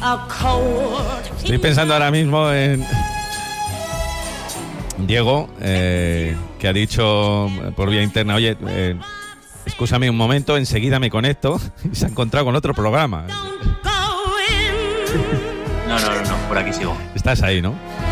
Estoy pensando ahora mismo en Diego, que ha dicho por vía interna, oye, excúsame un momento, enseguida me conecto, y se ha encontrado con otro programa. No, por aquí sigo. Estás ahí, ¿no?